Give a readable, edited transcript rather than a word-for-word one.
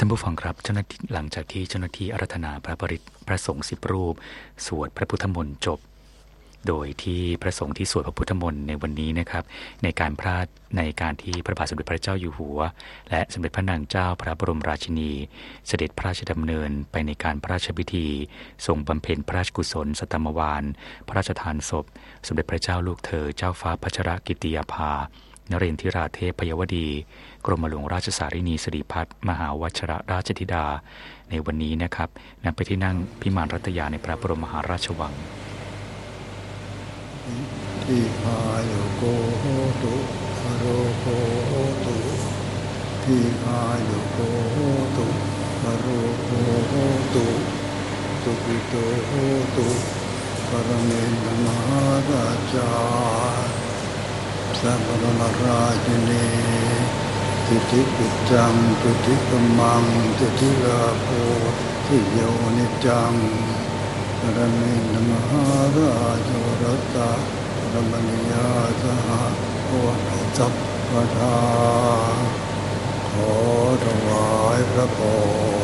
านผู้ฟังครับเจ้าหน้าที่หลังจากที่เจ้าหน้าที่อาราธนาพระปริตรพระสงฆ์10 รูปสวดพระพุทธมนต์จบโดยที่พระสงฆ์ที่สวดพระพุทธมนต์ในวันนี้นะครับในการพระในการที่พระบาทสมเด็จพระเจ้าอยู่หัวและสมเด็จพระนางเจ้าพระบรมราชินีเสด็จพระราชดำเนินไปในการพระราชพิธีทรงบำเพ็ญพระราชกุศลสัตตมวาลพระราชทานศพสมเด็จพระเจ้าลูกเธอเจ้าฟ้าพัชรกิติยาภานเรนทิราเทพพยวดีกรมหลวงราชสารินีสิริพัฒน์มหาวชรราชธิดาในวันนี้นะครับนำไปที่นั่งพิมานรัตยาในพระบรมมหาราชวังทิพายโกโหตุโรโกโหตุทิพายโกโหตุโรโกโหตุสุขิโตโหตุปรเมนทมหาราชาสัพพะมราชินีติติปิจังตุติกมังติติลาโภทิโยนิจังปรเมนทมหาราชรัตตะรมณียาสหโอสัพพทาขอถวายพระพร